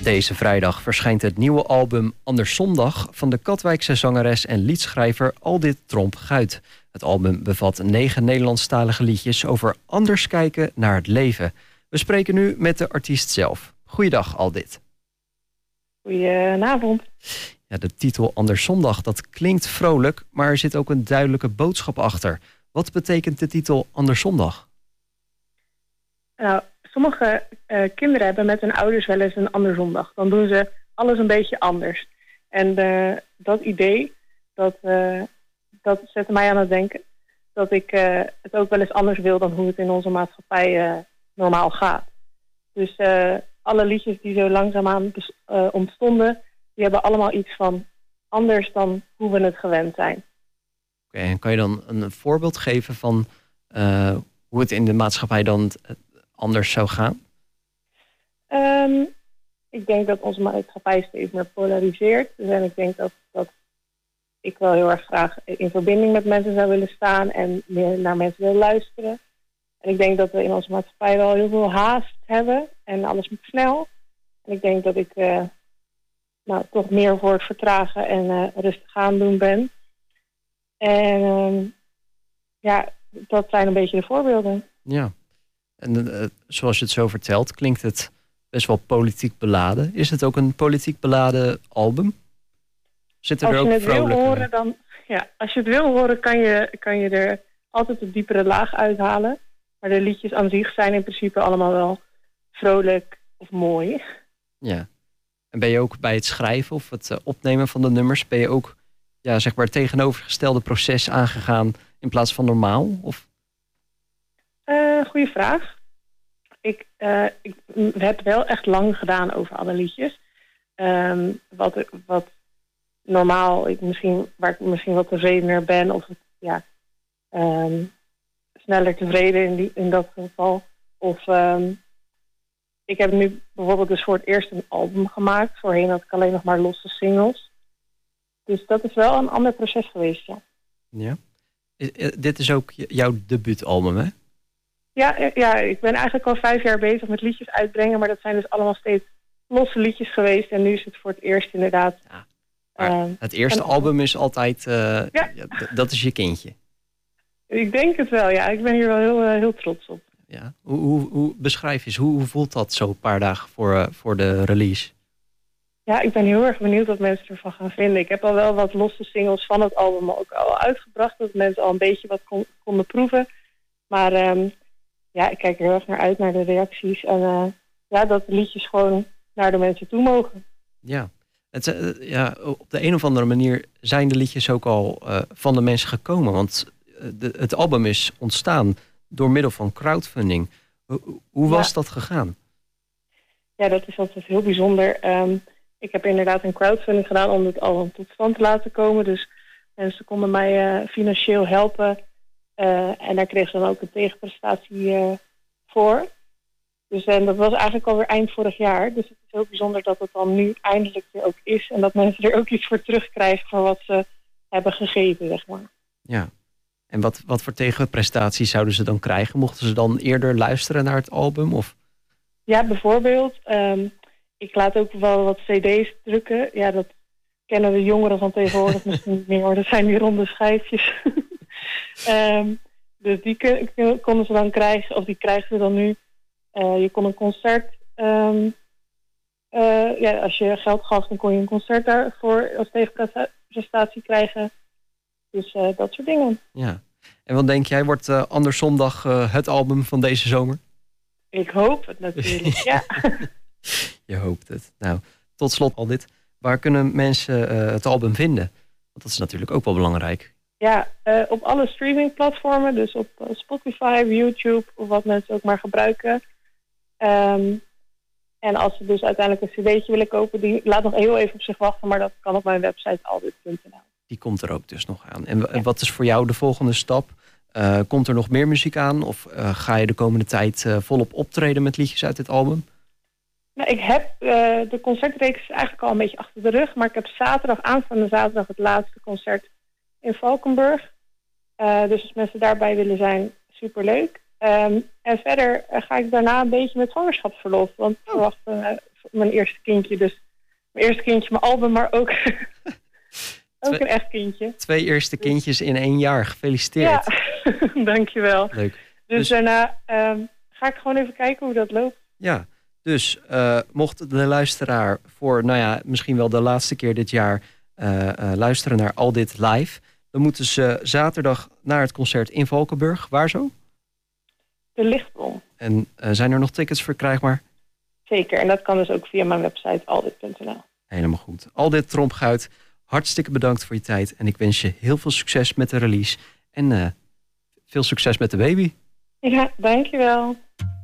Deze vrijdag verschijnt het nieuwe album Anders Zondag van de Katwijkse zangeres en liedschrijver Aldit Tromp-Guit. Het album bevat 9 Nederlandstalige liedjes over anders kijken naar het leven. We spreken nu met de artiest zelf. Goeiedag Aldit. Goedenavond. Ja, de titel Anders Zondag, dat klinkt vrolijk, maar er zit ook een duidelijke boodschap achter. Wat betekent de titel Anders Zondag? Nou, sommige kinderen hebben met hun ouders wel eens een ander zondag. Dan doen ze alles een beetje anders. En dat idee, dat zette mij aan het denken. Dat ik het ook wel eens anders wil dan hoe het in onze maatschappij normaal gaat. Dus alle liedjes die zo langzaamaan ontstonden, die hebben allemaal iets van anders dan hoe we het gewend zijn. Oké, en kan je dan een voorbeeld geven van hoe het in de maatschappij dan anders zou gaan? Ik denk dat onze maatschappij steeds meer polariseert. Dus en ik denk dat ik wel heel erg graag in verbinding met mensen zou willen staan en meer naar mensen wil luisteren. En ik denk dat we in onze maatschappij wel heel veel haast hebben en alles moet snel. En ik denk dat ik toch meer voor het vertragen en rustig aan doen ben. En dat zijn een beetje de voorbeelden. Ja, en zoals je het zo vertelt, klinkt het best wel politiek beladen. Is het ook een politiek beladen album? Zitten er ook vrolijke... Als je het wil horen, kan je er altijd een diepere laag uithalen. Maar de liedjes aan zich zijn in principe allemaal wel vrolijk of mooi. Ja. En ben je ook bij het schrijven of het opnemen van de nummers, ben je ook zeg maar het tegenovergestelde proces aangegaan in plaats van normaal? Of? Goeie vraag. Ik heb wel echt lang gedaan over alle liedjes. Wat normaal, waar ik misschien wat tevredener ben of sneller tevreden in dat geval. Of ik heb nu bijvoorbeeld dus voor het eerst een album gemaakt. Voorheen had ik alleen nog maar losse singles. Dus dat is wel een ander proces geweest, ja. Ja. Dit is ook jouw debuutalbum, hè? Ja, ik ben eigenlijk al 5 jaar bezig met liedjes uitbrengen. Maar dat zijn dus allemaal steeds losse liedjes geweest. En nu is het voor het eerst inderdaad... Ja, het eerste album is altijd... dat is je kindje. Ik denk het wel, ja. Ik ben hier wel heel trots op. Ja. Hoe beschrijf je eens? Hoe voelt dat zo een paar dagen voor de release? Ja, ik ben heel erg benieuwd wat mensen ervan gaan vinden. Ik heb al wel wat losse singles van het album ook al uitgebracht. Dat mensen al een beetje wat konden proeven. Maar ik kijk er heel erg naar uit, naar de reacties. En dat de liedjes gewoon naar de mensen toe mogen. Ja. Op de een of andere manier zijn de liedjes ook al van de mensen gekomen. Want het album is ontstaan door middel van crowdfunding. Hoe was dat gegaan? Ja, dat is altijd heel bijzonder. Ik heb inderdaad een crowdfunding gedaan om het album tot stand te laten komen. Dus mensen konden mij financieel helpen. En daar kregen ze dan ook een tegenprestatie voor. Dus dat was eigenlijk alweer eind vorig jaar. Dus het is heel bijzonder dat het dan nu eindelijk weer ook is. En dat mensen er ook iets voor terugkrijgen voor wat ze hebben gegeven, zeg maar. Ja. En wat voor tegenprestaties zouden ze dan krijgen? Mochten ze dan eerder luisteren naar het album? Of? Ja, bijvoorbeeld. Ik laat ook wel wat cd's drukken. Ja, dat kennen de jongeren van tegenwoordig misschien niet meer. Maar dat zijn die ronde schijfjes. Dus die konden ze dan krijgen. Of die krijgen ze dan nu. Je kon een concert... als je geld gaf, dan kon je een concert daarvoor als tegenprestatie krijgen. Dus dat soort dingen. Ja. En wat denk jij, wordt Anders Zondag het album van deze zomer? Ik hoop het natuurlijk, ja. Je hoopt het. Nou, tot slot Aldit. Waar kunnen mensen het album vinden? Want dat is natuurlijk ook wel belangrijk. Ja, op alle streamingplatformen. Dus op Spotify, YouTube of wat mensen ook maar gebruiken. En als ze dus uiteindelijk een cd'tje willen kopen, die laat nog heel even op zich wachten. Maar dat kan op mijn website aldit.nl. Die komt er ook dus nog aan. En wat is voor jou de volgende stap? Komt er nog meer muziek aan? Of ga je de komende tijd volop optreden met liedjes uit dit album? Nou, ik heb de concertreeks eigenlijk al een beetje achter de rug. Maar ik heb aanstaande zaterdag het laatste concert in Valkenburg. Dus als mensen daarbij willen zijn, superleuk. En verder ga ik daarna een beetje met zwangerschapsverlof. Want we verwachten mijn eerste kindje. Dus mijn eerste kindje, mijn album, maar ook, ook een echt kindje. 2 eerste kindjes in 1 jaar. Gefeliciteerd. Ja, dankjewel. Leuk. Dus daarna ga ik gewoon even kijken hoe dat loopt. Ja, dus mocht de luisteraar voor, misschien wel de laatste keer dit jaar luisteren naar Al Dit Live, dan moeten ze zaterdag naar het concert in Valkenburg. Waar zo? De Lichtbron. En zijn er nog tickets verkrijgbaar? Zeker, en dat kan dus ook via mijn website aldit.nl. Helemaal goed. Aldit Trompguit, hartstikke bedankt voor je tijd. En ik wens je heel veel succes met de release. En veel succes met de baby. Ja, dankjewel.